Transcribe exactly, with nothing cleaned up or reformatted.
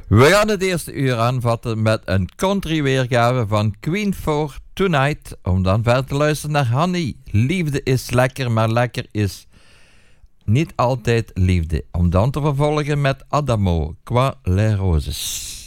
We gaan het eerste uur aanvatten met een country weergave van Queen for Tonight. Om dan verder te luisteren naar Honey. Liefde is lekker, maar lekker is niet altijd liefde. Om dan te vervolgen met Adamo, Qua les Roses.